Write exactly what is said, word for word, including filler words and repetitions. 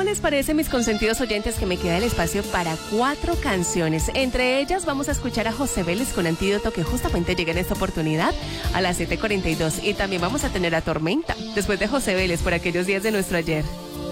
les parece, mis consentidos oyentes, que me queda el espacio para cuatro canciones? Entre ellas vamos a escuchar a José Vélez con Antídoto, que justamente llega en esta oportunidad a las siete cuarenta y dos. Y también vamos a tener a Tormenta, después de José Vélez, por aquellos días de nuestro ayer.